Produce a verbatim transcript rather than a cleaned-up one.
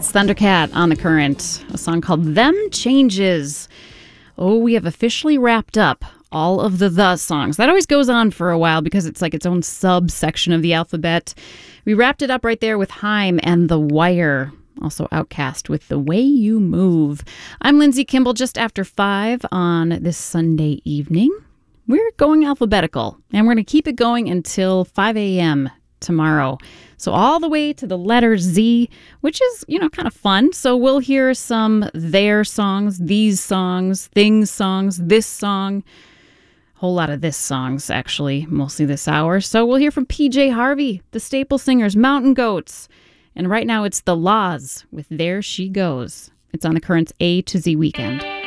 It's Thundercat on The Current, a song called Them Changes. Oh, we have officially wrapped up all of the The songs. That always goes on for a while because it's like its own subsection of the alphabet. We wrapped it up right there with Haim and The Wire. Also Outcast with The Way You Move. I'm Lindsay Kimball, just after five on this Sunday evening. We're going alphabetical, and we're going to keep it going until five a.m. tomorrow. So all the way to the letter Z, which is, you know, kind of fun. So we'll hear some their songs, these songs, things songs, this song. A whole lot of this songs, actually, mostly this hour. So we'll hear from P J Harvey, the Staple Singers, Mountain Goats. And right now it's The Laws with There She Goes. It's on The Current's A to Z Weekend.